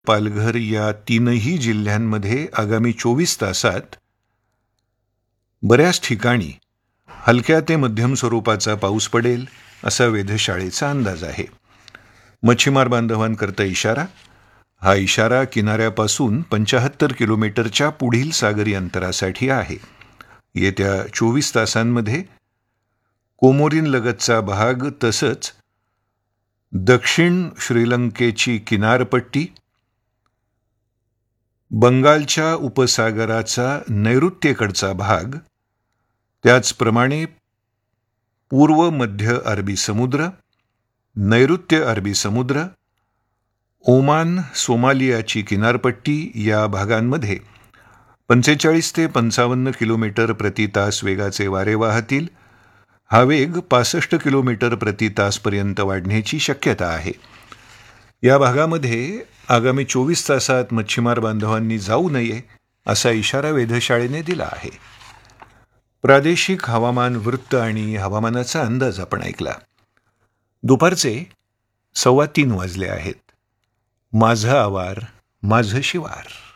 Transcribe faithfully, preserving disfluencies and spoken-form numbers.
पालघर या तीनही जिल्ह्यांमध्ये आगामी चोवीस तासात बऱ्याच ठिकाणी हलक्या ते मध्यम स्वरूपाचा पाऊस पडेल असा वेधशाळेचा अंदाज आहे. मच्छीमार बांधवांकरता इशारा. हा इशारा किनाऱ्यापासून पंचाहत्तर किलोमीटरच्या पुढील सागरी अंतरासाठी आहे. येत्या चोवीस तासांमध्ये कोमोरिन लगतचा भाग तसंच दक्षिण श्रीलंकेची किनारपट्टी, बंगालच्या उपसागराचा नैऋत्येकडचा भाग, त्याचप्रमाणे पूर्व मध्य अरबी समुद्र, नैऋत्य अरबी समुद्र, ओमान सोमालियाची किनारपट्टी या भागांमध्ये पंचेचाळीस ते पंचावन्न किलोमीटर प्रति तास वेगाचे वारे वाहतील. हा वेग पासष्ट किलोमीटर प्रति तासपर्यंत वाढण्याची शक्यता आहे. या भागामध्ये आगामी चोवीस तासात मच्छीमार बांधवांनी जाऊ नये असा इशारा वेधशाळेने दिला आहे. प्रादेशिक हवामान वृत्त आणि हवामानाचा अंदाज आपण ऐकला. दुपारचे सव्वा तीन वाजले आहेत. माझं आवार माझं शिवार.